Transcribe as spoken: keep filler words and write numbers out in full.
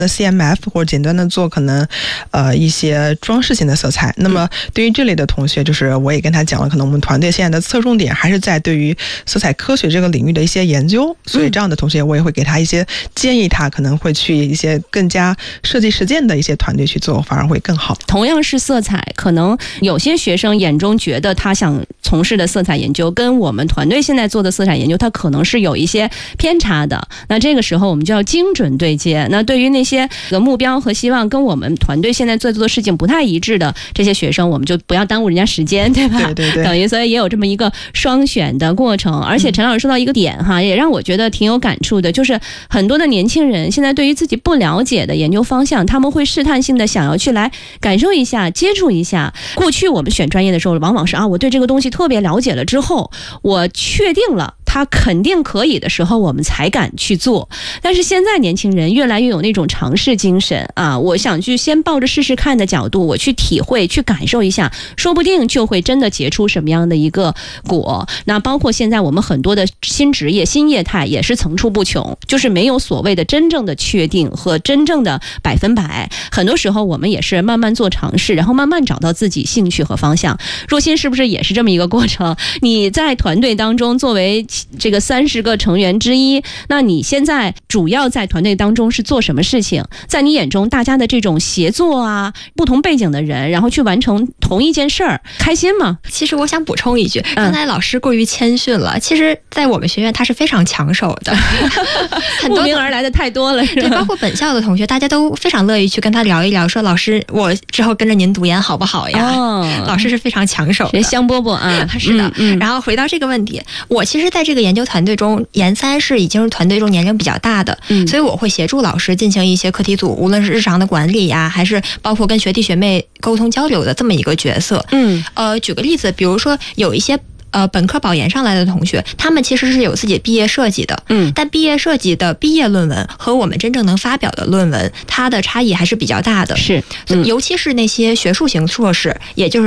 C M F 或者简单的做可能呃一些装饰性的色彩。那么对于这类的同学，就是我也跟他讲了，可能我们团队现在的侧重点还是在对于色彩科学这个领域的一些研究，所以这样的同学我也会给他一些建议，他可能会去一些更加设计实践的一些团队去做，反而会更好。 同样是色彩，可能有些学生眼中觉得他想从事的色彩研究跟我们团队现在做的色彩研究，它可能是有一些偏差的。那这个时候我们就要精准对接。那对于那些目标和希望跟我们团队现在在做的事情不太一致的这些学生，我们就不要耽误人家时间，对吧？ 对对对。 等于所以也有这么一个双选的过程。而且陈老师说到一个点哈，也让我觉得挺有感触的，就是很多的年轻人现在对于自己不了解的研究方向，他们会试探性的想要去来感受一下、接触一下。过去我们选专业的时候，往往是啊，我对这个东西特别了解了之后，我确定了他肯定可以的时候，我们才敢去做。但是现在年轻人越来越有那种尝试精神啊，我想去先抱着试试看的角度，我去体会、去感受一下，说不定就会真的结出什么样的一个果。那包括现在我们很多的新职业、新业态也是层出不穷，就是没有所谓的真正的确定和真正的百分百。很多时候我们也是慢慢做尝试，然后慢慢找到自己兴趣和方向。若心是不是也是这么一个过程？你在团队当中作为这个三十个成员之一，那你现在主要在团队当中是做什么事情？在你眼中，大家的这种协作啊，不同背景的人，然后去完成同一件事儿，开心吗？ 其实我想补充一句，刚才老师过于谦逊了。嗯、其实，在我们学院，他是非常抢手的， 很多慕名而来的太多了，是吧？ 对，包括本校的同学，大家都非常乐意去跟他聊一聊，说老师，我之后跟着您读研好不好呀？哦、老师是非常抢手的， 香饽饽啊， 是的。嗯嗯、然后回到这个问题，我其实在这个研究团队中，研三是已经是团队中年龄比较大的，嗯、所以我会协助老师进行一些课题组，无论是日常的管理呀，还是包括跟学弟学妹沟通交流的这么一个角色。嗯，呃，举个例子，比如说有一些。呃，本科保研上来的同学，他们其实是有自己毕业设计的，嗯，但毕业设计的毕业论文和我们真正能发表的论文，它的差异还是比较大的， 是， 嗯、尤其是那些学术型硕士，也就是